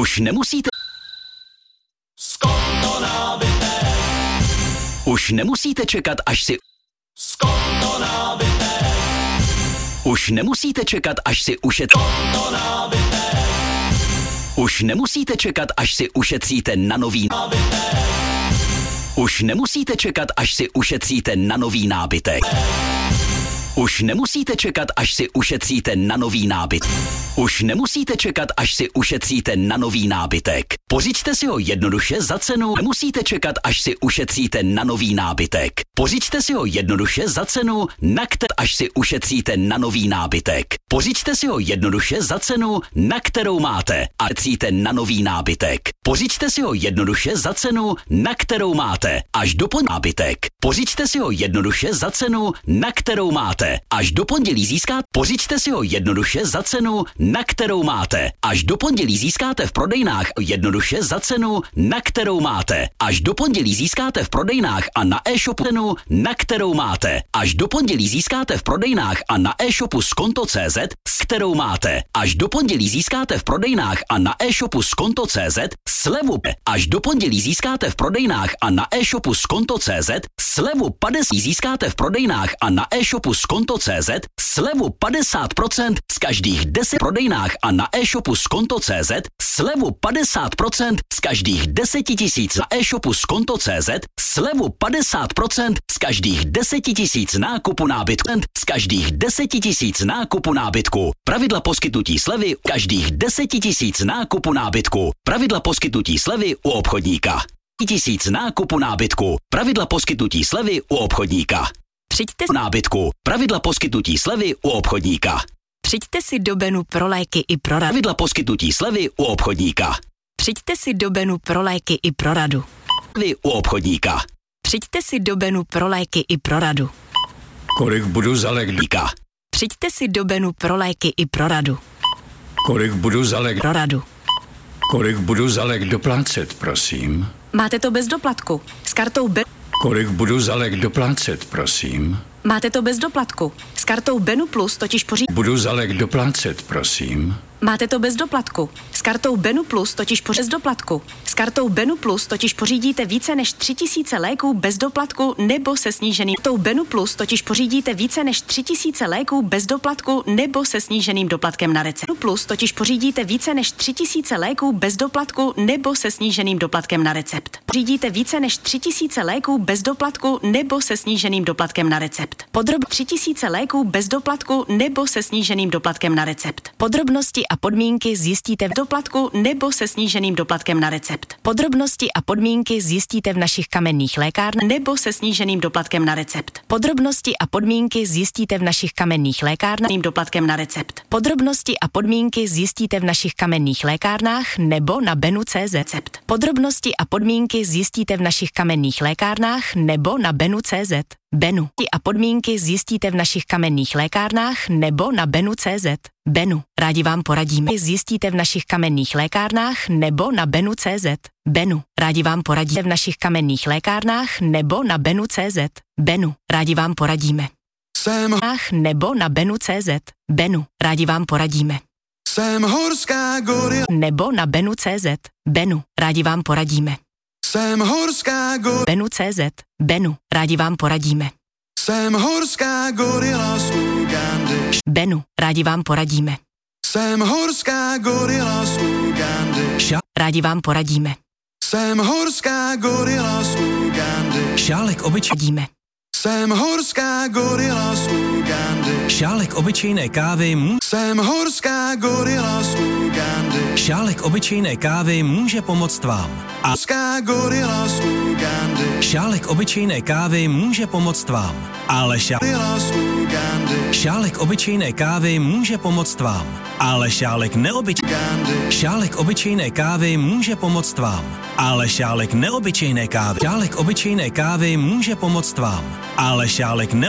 Už nemusíte... Skonto nábytek. Už nemusíte čekat, až si... Skonto nábytek. Už nemusíte čekat, až si Skonto nábytek. Už nemusíte čekat, až si ušetříte na nový Nábytek. Už nemusíte čekat, až si ušetříte na nový nábytek. Už nemusíte čekat, až si ušetříte na nový nábytek. Už nemusíte čekat, až si ušetříte na nový nábytek. Pořiďte si ho jednoduše za cenu. Nemusíte čekat, až si ušetříte na nový nábytek. Pořiďte si ho jednoduše za cenu, až si ušetříte na nový nábytek. Pořiďte si ho jednoduše za cenu, na kterou máte a ušetříte na nový nábytek. Pořiďte si ho jednoduše za cenu, na kterou máte až do nábytek. Pořiďte si ho jednoduše za cenu, na kterou máte až do pondělí získat. Pořiďte si ho jednoduše za cenu, na kterou máte až do pondělí získáte v prodejnách jednoduše za cenu, na kterou máte až do pondělí získáte v prodejnách a na e-shopu cenu, na kterou máte až do pondělí získáte v prodejnách a na e-shopu skonto.cz, s kterou máte až do pondělí získáte v prodejnách a na e-shopu skonto.cz slevu až do pondělí získáte v prodejnách a na e-shopu skonto.cz slevu 50 získáte v prodejnách a na e-shopu skonto.cz slevu 50% z každých 10 prodejnách a na e-shopu skonto.cz slevu 50% z každých 10 000 na e-shopu skonto.cz slevu 50% z každých 10 000 nákupu nábytku z každých 10 000 nákupu nábytku. Pravidla poskytnutí slevy každých 10 000 nákupu nábytku. Pravidla poskytnutí slevy u obchodníka. 1000 nákupu nábytku. Pravidla poskytnutí slevy u obchodníka. Přijďte nábytku. Pravidla poskytnutí slevy u obchodníka. Přijďte si do Benu pro léky i pro radu. Pravidla poskytnutí slevy u obchodníka. Přijďte si do Benu pro léky i pro radu. Vy u obchodníka. Přijďte si do Benu pro léky i pro radu. Kolik budu za léka? Přijďte si do Benu pro léky i pro radu. Kolik budu za Pro radu. Kolik budu za lék doplácet, prosím? Máte to bez doplatku. S kartou Kolik budu za lék doplácet, prosím? Máte to bez doplatku. S kartou Benu Plus totiž Budu za lék doplácet, prosím? Máte to bez doplatku. S kartou Benu Plus totiž bez doplatku. S kartou Benu Plus totiž pořídíte více než 3000 léků bez doplatku nebo se sníženým. Kartou Benu Plus totiž pořídíte více než 3000 léků bez doplatku nebo se sníženým doplatkem na recept. Benu Plus totiž pořídíte více než 3000 léků bez doplatku nebo se sníženým doplatkem na recept. Pořídíte více než 3000 léků bez doplatku nebo se sníženým doplatkem na recept. 3000 léků bez doplatku nebo se sníženým doplatkem na recept. Podrobnosti a podmínky zjistíte v doplatku nebo se sníženým doplatkem na recept. Podrobnosti a podmínky zjistíte v našich kamenných lékárnách nebo se sníženým doplatkem na recept. Podrobnosti a podmínky zjistíte v našich kamenných lékárnách doplatkem na recept. Podrobnosti a podmínky zjistíte v našich kamenných lékárnách nebo na Benu.cz. Podrobnosti a podmínky zjistíte v našich kamenných lékárnách nebo na Benu.cz. Benu. A podmínky zjistíte v našich kamenných lékárnách nebo na Benu.cz. Benu. Rádi vám poradíme. Zjistíte v našich kamenných lékárnách nebo na Benu.cz. Benu. Rádi vám poradíme v našich kamenných lékárnách nebo na Benu.cz. Benu. Rádi vám poradíme. Nebo na Benu.cz. Benu. Rádi vám poradíme. Jsem horská gorila. Nebo na Benu.cz. Benu. Rádi vám poradíme. Jsem horská gorila. Benu.cz. Benu. Rádi vám poradíme. Jsem horská gorila z Ugandy. Benu. Rádi vám poradíme. Jsem horská gorila z Ugandy. Rádi vám poradíme. Jsem horská gorila z Ugandy. Šálek obyčejné. Jsem horská gorila z Ugandy. Šálek obyčejné kávy Jsem horská gorila z Ugandy. Šálek obyčejné kávy může pomoct vám. Horská gorila z Ugandy. Šálek obyčejné kávy může pomoct vám. Ale šálek obyčejné kávy může pomoct vám. Ale šálek Šálek obyčejné kávy může pomoct vám. Ale šálek neobyčejné kávy. Šálek obyčejné kávy může pomoct vám. Ale šálek